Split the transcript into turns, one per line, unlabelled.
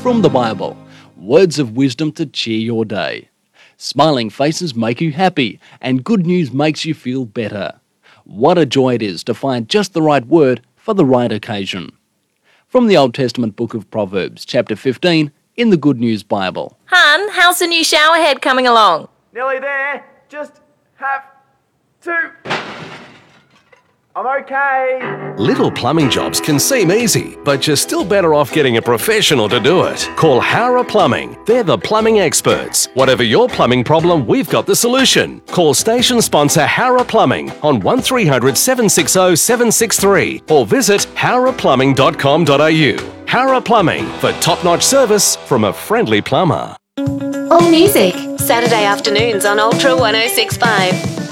from the Bible. Words of wisdom to cheer your day. Smiling faces make you happy, and good news makes you feel better. What a joy it is to find just the right word for the right occasion. From the Old Testament book of Proverbs, chapter 15, in the Good News Bible.
Hun, how's the new shower head coming along?
Nearly there. Just have to. I'm okay.
Little plumbing jobs can seem easy, but you're still better off getting a professional to do it. Call Hara Plumbing. They're the plumbing experts. Whatever your plumbing problem, we've got the solution. Call station sponsor Hara Plumbing on 1300 760 763 or visit haraplumbing.com.au. Hara Plumbing for top-notch service from a friendly plumber.
All music, Saturday afternoons on Ultra 1065.